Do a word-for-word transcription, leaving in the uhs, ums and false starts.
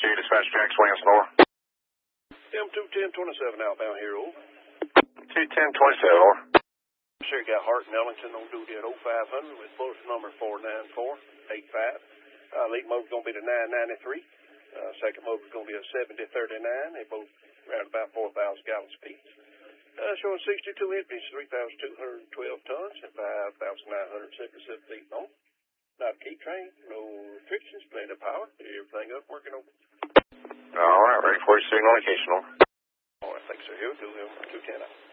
two, dispatch Jack Swans, over. M two ten twenty-seven outbound here, over. two ten twenty-seven, over. Sure, got Hart and Ellington on duty at oh five hundred with post number four nine four eight five. Uh, lead motor's going to be the nine ninety-three. Uh, second motor's going to be a seventy thirty-nine. They both around about four thousand gallon speeds. Uh, showing sixty-two empties, three thousand two hundred twelve tons, and five thousand nine hundred seventy-seven feet long. Not a key train, no restrictions, plenty of power. Everything up, working over. All right, ready for your signal indication, over. All right, thanks, sir. Here we go, two ten out.